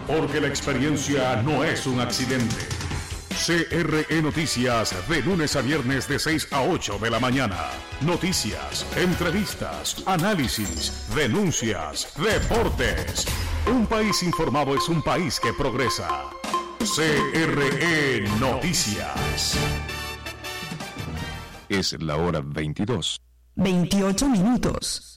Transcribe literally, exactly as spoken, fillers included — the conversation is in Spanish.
porque la experiencia no es un accidente. C R E Noticias, de lunes a viernes de seis a ocho de la mañana. Noticias, entrevistas, análisis, denuncias, deportes. Un país informado es un país que progresa. C R E Noticias. Es la hora veintidós. veintiocho minutos.